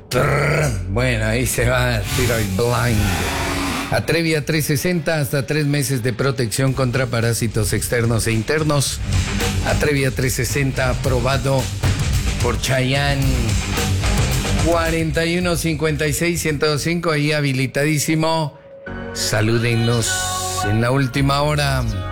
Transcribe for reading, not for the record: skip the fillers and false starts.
Bueno, ahí se va Thyroid Blind. Atrevia 360, hasta 3 meses de protección contra parásitos externos e internos. Atrevia 360, aprobado por Chayanne. 4156-1025, ahí habilitadísimo. Salúdennos en la última hora.